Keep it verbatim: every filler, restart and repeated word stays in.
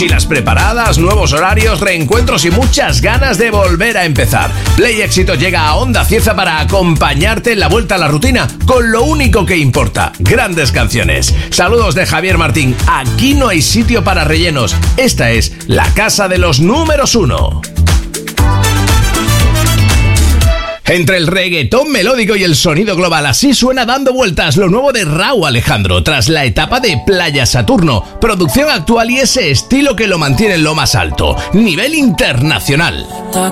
Mochilas preparadas, nuevos horarios, reencuentros y muchas ganas de volver a empezar. Play Éxito llega a Onda Cieza para acompañarte en la vuelta a la rutina con lo único que importa, grandes canciones. Saludos de Javier Martín. Aquí no hay sitio para rellenos. Esta es la casa de los números uno. Entre el reggaetón melódico y el sonido global, así suena Dando Vueltas, lo nuevo de Rauw Alejandro, tras la etapa de Playa Saturno, producción actual y ese estilo que lo mantiene en lo más alto, nivel internacional.